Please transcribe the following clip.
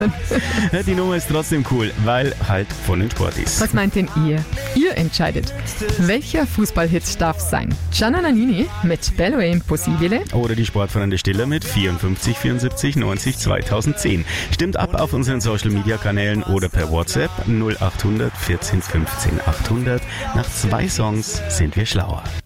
Die Nummer ist trotzdem cool, weil halt von den Sportis. Was meint denn ihr? Ihr entscheidet. Welcher Fußballhit darf sein? Gianna Nannini mit Bello è impossibile? Oder die Sportfreunde Stiller mit 54 74 90 2010. Stimmt ab auf unseren Social Media Kanälen oder per WhatsApp 0800 14 15 800. Nach 2 Songs sind wir schlauer.